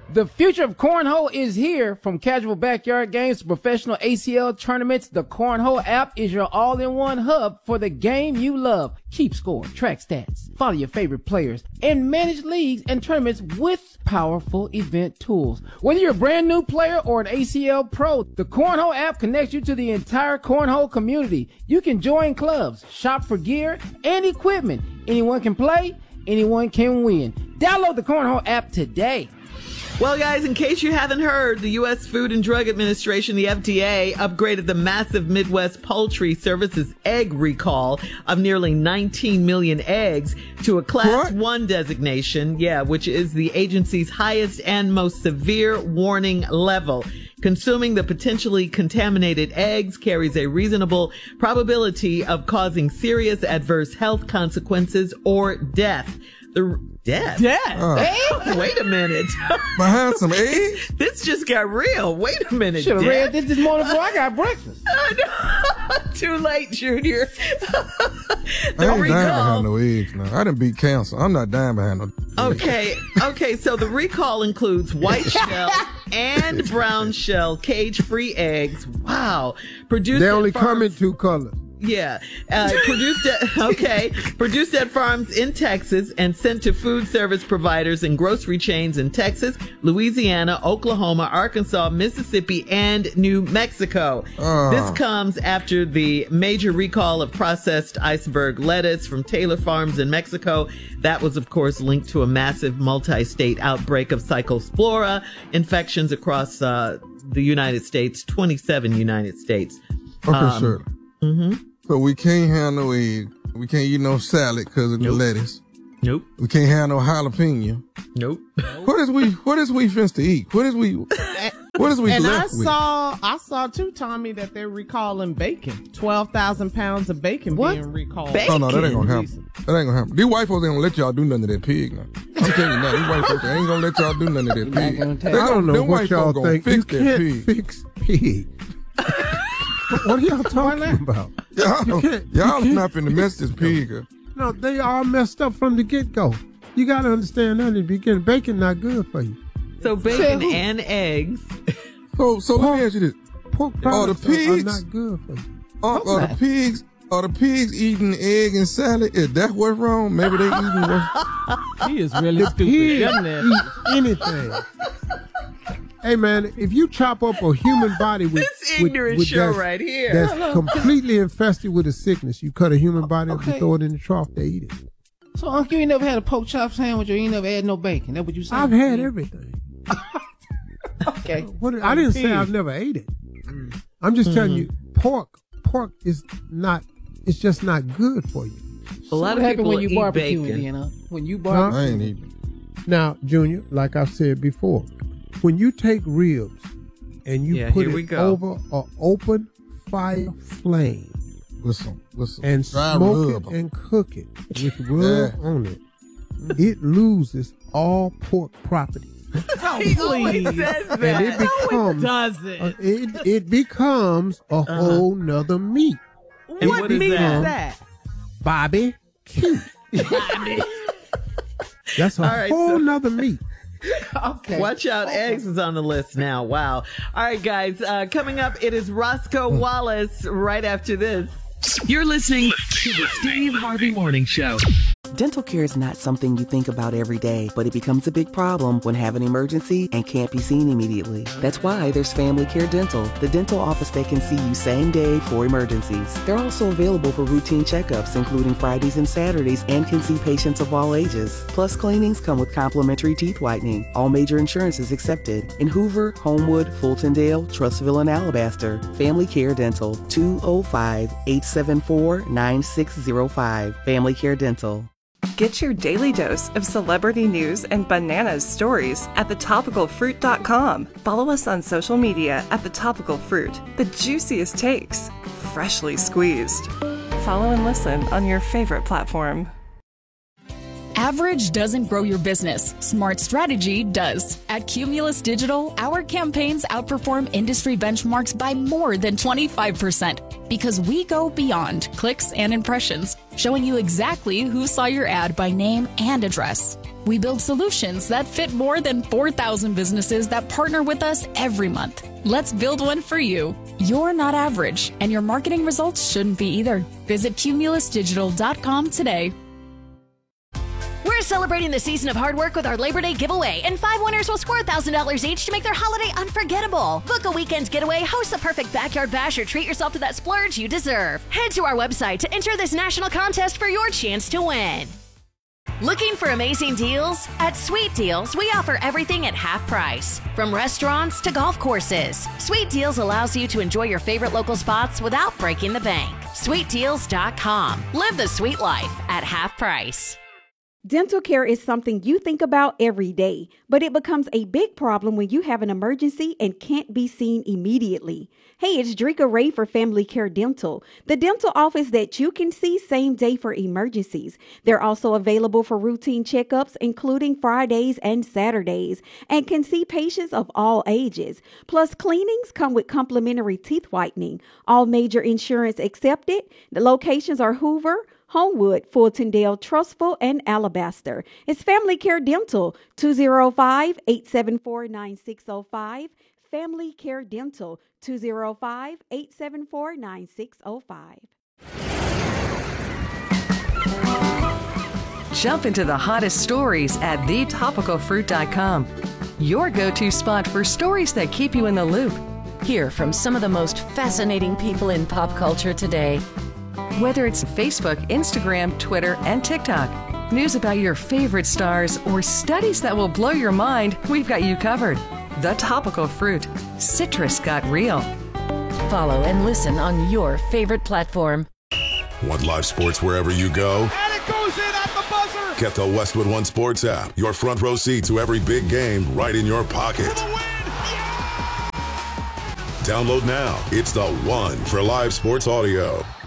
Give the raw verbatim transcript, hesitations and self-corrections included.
The future of cornhole is here. From casual backyard games to professional A C L tournaments, the Cornhole app is your all-in-one hub for the game you love. Keep score, track stats, follow your favorite players, and manage leagues and tournaments with powerful event tools. Whether you're a brand new player or an A C L pro, the Cornhole app connects you to the entire cornhole community. You can join clubs, shop for gear and equipment. Anyone can play, anyone can win. Download the Cornhole app today. Well, guys, in case you haven't heard, the U S Food and Drug Administration, the F D A, upgraded the massive Midwest Poultry Services egg recall of nearly nineteen million eggs to a Class what? one designation, yeah, which is the agency's highest and most severe warning level. Consuming the potentially contaminated eggs carries a reasonable probability of causing serious adverse health consequences or death. The death? Death? Uh, hey, wait a minute. Behind some eggs? This just got real. Wait a minute. Should have read this this morning before I got breakfast. Too late, Junior. I ain't recall... dying behind no eggs now. I done beat cancer. I'm not dying behind no eggs. Okay. Okay. So the recall includes white shell and brown shell cage-free eggs. Wow. Produced they only farms... come in two colors. Yeah. Uh, produced at, okay. Produced at farms in Texas and sent to food service providers and grocery chains in Texas, Louisiana, Oklahoma, Arkansas, Mississippi, and New Mexico. Uh. This comes after the major recall of processed iceberg lettuce from Taylor Farms in Mexico. That was, of course, linked to a massive multi-state outbreak of Cyclospora infections across uh, the United States, twenty-seven United States. Okay, um, sure. Mm-hmm. So we can't have no egg. We can't eat no salad because of nope. the lettuce. Nope. We can't have no jalapeno. Nope. What is we? What is we finna to eat? What is we? What is we and left I with? saw, I saw too, Tommy, that they're recalling bacon. Twelve thousand pounds of bacon what? being recalled. Bacon? Oh no, that ain't gonna happen. That ain't gonna happen. These white folks ain't gonna let y'all do nothing to that pig now. I'm telling you now, these white folks ain't gonna let y'all do nothing to that pig. They I don't know them what white y'all folks think. Fix You that can't pig. fix pig. What are y'all talking about? Y'all, you can't, y'all you not finna mess this pig up. No, they all messed up from the get-go. You got to understand that in the beginning. Bacon not good for you. So bacon and eggs. So, so pork, let me ask you this: pork products are the pigs are, are not good for you? Are, are the pigs? Are the pigs eating egg and salad? Is that what's wrong? Maybe they eating what? He is really the stupid. Pigs eat anything. Hey man, if you chop up a human body with this ignorant with, with show that's, right here, that's completely infested with a sickness, you cut a human body up, okay. you throw it in the trough, they eat it. So, Uncle, you ain't never had a pork chop sandwich or you ain't never had no bacon. That's what you saying? I've had everything. Okay. What, I didn't say I've never ate it. I'm just mm-hmm. telling you, pork, pork is not, it's just not good for you. A lot so of what people when you eat barbecue bacon. Then, huh? When you barbecue. I ain't eating. Now, Junior, like I've said before, when you take ribs and you yeah, put it go. over an open fire flame listen, listen, and smoke it and cook it with rub yeah. on it, it loses all pork properties. Oh, please. Says that. And it becomes, no, it doesn't. Uh, it, it becomes a uh-huh. whole nother meat. And what, what is meat that? is that? Bobby Q. Bobby. That's a right, whole so- nother meat. Okay. Watch out, eggs is on the list now. Wow. All right, guys. Uh, coming up, it is Roscoe Wallace right after this. You're listening to the Steve Harvey Morning Show. Dental care is not something you think about every day, but it becomes a big problem when have an emergency and can't be seen immediately. That's why there's Family Care Dental, the dental office that can see you same day for emergencies. They're also available for routine checkups, including Fridays and Saturdays, and can see patients of all ages. Plus, cleanings come with complimentary teeth whitening. All major insurances accepted. In Hoover, Homewood, Fultondale, Trustville, and Alabaster. Family Care Dental, two oh five, eight seven four, nine six oh five. Family Care Dental. Get your daily dose of celebrity news and bananas stories at the topical fruit dot com. Follow us on social media at The Topical Fruit. The juiciest takes, freshly squeezed. Follow and listen on your favorite platform. Average doesn't grow your business. Smart strategy does. At Cumulus Digital, our campaigns outperform industry benchmarks by more than twenty-five percent because we go beyond clicks and impressions, showing you exactly who saw your ad by name and address. We build solutions that fit more than four thousand businesses that partner with us every month. Let's build one for you. You're not average, and your marketing results shouldn't be either. Visit cumulus digital dot com today. We're celebrating the season of hard work with our Labor Day giveaway, and five winners will score one thousand dollars each to make their holiday unforgettable. Book a weekend getaway, host the perfect backyard bash, or treat yourself to that splurge you deserve. Head to our website to enter this national contest for your chance to win. Looking for amazing deals? At Sweet Deals, we offer everything at half price. From restaurants to golf courses, Sweet Deals allows you to enjoy your favorite local spots without breaking the bank. sweet deals dot com. Live the sweet life at half price. Dental care is something you think about every day, but it becomes a big problem when you have an emergency and can't be seen immediately. Hey, it's Drika Ray for Family Care Dental, the dental office that you can see same day for emergencies. They're also available for routine checkups, including Fridays and Saturdays, and can see patients of all ages. Plus, cleanings come with complimentary teeth whitening. All major insurance accepted. The locations are Hoover, Homewood, Fultondale, Trustful, and Alabaster. It's Family Care Dental, two oh five, eight seven four, nine six oh five. Family Care Dental, two oh five, eight seven four, nine six oh five. Jump into the hottest stories at the topical fruit dot com. Your go-to spot for stories that keep you in the loop. Hear from some of the most fascinating people in pop culture today. Whether it's Facebook, Instagram, Twitter, and TikTok, news about your favorite stars, or studies that will blow your mind, we've got you covered. The Topical Fruit. Citrus got real. Follow and listen on your favorite platform. Want live sports wherever you go? And it goes in at the buzzer! Get the Westwood One Sports app. Your front row seat to every big game right in your pocket. For the win! Yeah! Download now. It's the one for live sports audio.